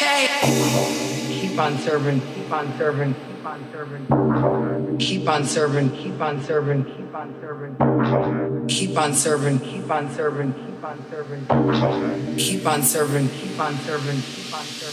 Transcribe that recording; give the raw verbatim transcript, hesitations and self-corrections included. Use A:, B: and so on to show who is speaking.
A: Keep on serving, keep on serving, keep on serving. Keep on serving, keep on serving, keep on serving. Keep on serving, keep on serving, keep on serving. Keep on serving, keep on serving, keep on serving.